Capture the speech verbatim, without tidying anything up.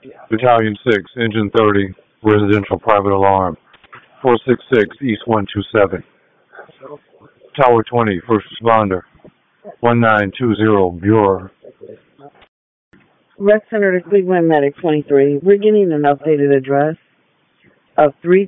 Battalion six, Engine thirty, Residential Private Alarm, four six six, East one two seven. Tower twenty, First Responder, one nine two zero, Bureau. Rec Center to Cleveland Medic twenty-three. We're getting an updated address of three